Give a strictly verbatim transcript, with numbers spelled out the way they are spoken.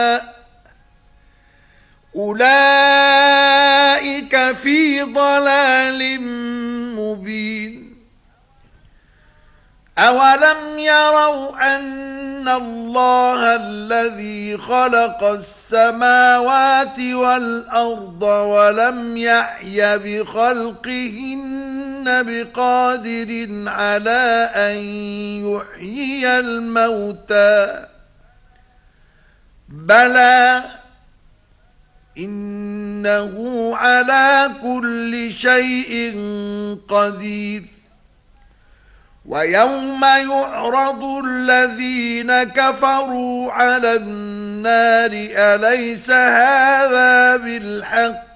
أولئك في ضلال مبين. أولم يروا أن الله الذي خلق السماوات والأرض ولم يعي بخلقهن بقادر على أن يحيي الموتى بلى إنه على كل شيء قدير. ويوم يعرض الذين كفروا على النار أليس هذا بالحق